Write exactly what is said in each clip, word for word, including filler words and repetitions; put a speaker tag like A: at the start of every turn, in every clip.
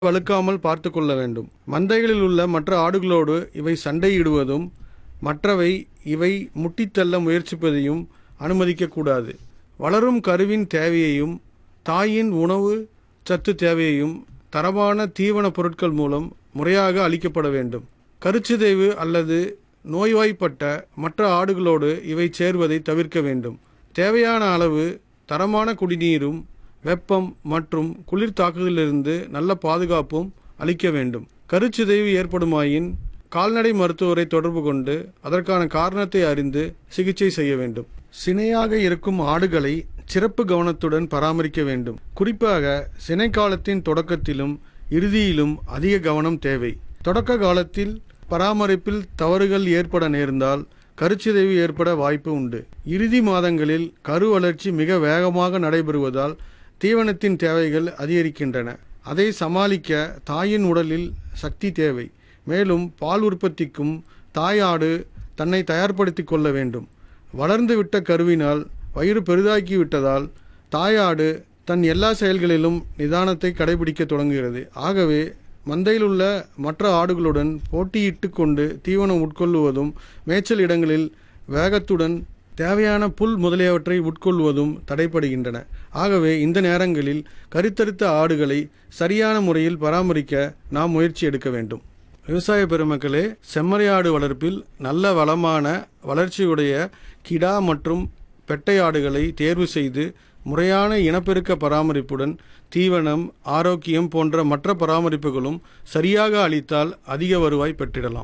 A: வழுக்காமல் பார்த்து கொள்ள வேண்டும். மந்தைகளில் உள்ள மற்ற ஆடுகளோடு இவை சண்டையிடுவதும் மற்றவை இவை முட்டித்தள்ள முயற்சிப்பதையும் அனுமதிக்கக்கூடாது. வளரும் கருவின் தேவையையும் தாயின் உணவு சத்து தேவையையும் தரமான தீவன பொருட்கள் மூலம் முறையாக அளிக்கப்பட வேண்டும். கருச்சிதைவு அல்லது நோய்வாய்ப்பட்ட மற்ற ஆடுகளோடு இவை சேர்வதை தவிர்க்க வேண்டும். தேவையான அளவு தரமான குடிநீரும் வெப்பம் மற்றும் குளிர் தாக்குதலிலிருந்து நல்ல பாதுகாப்பும் அளிக்க வேண்டும். கருச்சிதைவு ஏற்படுமாயின் கால்நடை மருத்துவரை தொடர்பு கொண்டு அதற்கான காரணத்தை அறிந்து சிகிச்சை செய்ய வேண்டும். சினையாக இருக்கும் ஆடுகளை சிறப்பு கவனத்துடன் பராமரிக்க வேண்டும். குறிப்பாக சினை காலத்தின் தொடக்கத்திலும் இறுதியிலும் அதிக கவனம் தேவை. தொடக்க காலத்தில் பராமரிப்பில் தவறுகள் ஏற்பட நேர்ந்தால் கருச்சிதைவு ஏற்பட வாய்ப்பு உண்டு. இறுதி மாதங்களில் கரு வளர்ச்சி மிக வேகமாக நடைபெறுவதால் தீவனத்தின் தேவைகள் அதிகரிக்கின்றன. அதை சமாளிக்க தாயின் உடலில் சக்தி தேவை. மேலும் பால் உற்பத்திக்கும் தாயாடு தன்னை தயார்படுத்தி கொள்ள வேண்டும். வளர்ந்து விட்ட கருவினால் வயிறு பெரிதாக்கிவிட்டதால் தாயாடு தன் எல்லா செயல்களிலும் நிதானத்தை கடைபிடிக்க தொடங்குகிறது. ஆகவே மந்தையில் உள்ள மற்ற ஆடுகளுடன் போட்டியிட்டு கொண்டு தீவனம் உட்கொள்ளுவதும் மேய்ச்சல் இடங்களில் வேகத்துடன் தேவையான புல் முதலியவற்றை உட்கொள்வதும் தடைப்படுகின்றன. ஆகவே இந்த நேரங்களில் கருத்தரித்த ஆடுகளை சரியான முறையில் பராமரிக்க நாம் முயற்சி எடுக்க வேண்டும். விவசாய பெருமக்களே, செம்மறியாடு வளர்ப்பில் நல்ல வளமான வளர்ச்சியுடைய கிடா மற்றும் பெட்டை ஆடுகளை தேர்வு செய்து முறையான இனப்பெருக்க பராமரிப்புடன் தீவனம், ஆரோக்கியம் போன்ற மற்ற பராமரிப்புகளும் சரியாக அளித்தால் அதிக வருவாய் பெற்றிடலாம்.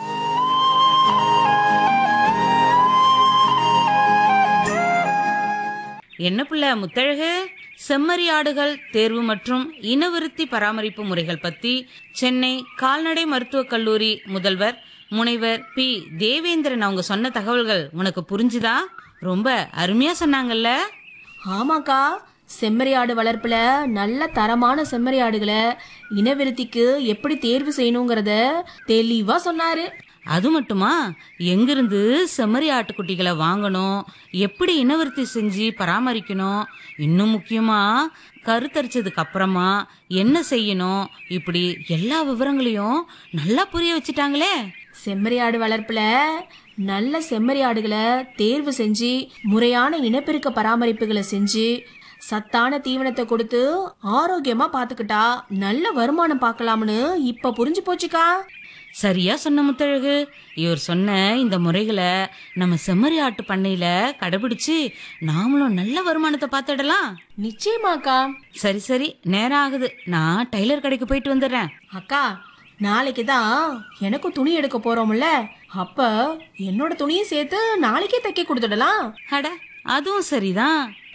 B: என்ன புள்ள முத்தழகு, செம்மறி ஆடுகள் தேர்வு மற்றும் இனவிருத்தி பராமரிப்பு முறைகள் பத்தி சென்னை கால்நடை மருத்துவக் கல்லூரி முதல்வர் முனைவர் பி தேவேந்திரன் அவங்க சொன்ன தகவல்கள் உனக்கு புரிஞ்சுதா? ரொம்ப அருமையா சொன்னாங்கல்ல.
C: ஆமாக்கா, செம்மறி ஆடு வளர்ப்புல நல்ல தரமான செம்மறி ஆடுகளை இனவிருத்திக்கு எப்படி தேர்வு செய்யணுங்கிறத தெளிவா சொன்னாரு.
B: அது மட்டுமா, எங்கிருந்து செம்மறி ஆட்டுக்குட்டிகளை வாங்கணும், எப்படி இனவிருத்தி செஞ்சு பராமரிக்கணும், இன்னும் முக்கியமா கருத்தரிச்சதுக்கு அப்புறமா என்ன செய்யணும், இப்படி எல்லா விவரங்களையும் நல்லா புரிய வச்சுட்டாங்களே.
C: செம்மறி ஆடு வளர்ப்புல நல்ல செம்மறி ஆடுகளை தேர்வு செஞ்சு முறையான இனப்பெருக்க பராமரிப்புகளை செஞ்சு சத்தான தீவனத்தை கொடுத்து ஆரோக்கியமா பாத்துக்கிட்டா நல்ல வருமானம் பார்க்கலாம்னு இப்ப புரிஞ்சு போச்சுக்கா.
B: சரியா சொன்ன முத்தழகு. இவர் சொன்ன இந்த முறைகளை நம்ம செம்மறி ஆட்டு பண்ணையில கடைபிடிச்சு நாமளும் நல்ல வருமானத்தை பார்த்துடலாம்.
C: நிச்சயமாக்கா.
B: சரி சரி, நேரம் ஆகுது, நான் டைலர் கடைக்கு போயிட்டு வந்துடுறேன்.
C: அக்கா, நாளைக்கு தான் எனக்கும் துணி எடுக்க போறோம்ல, அப்ப என்னோட துணியை சேர்த்து நாளைக்கே தைக்க கொடுத்துடலாம்.
B: அட, அதுவும் சரிதான்.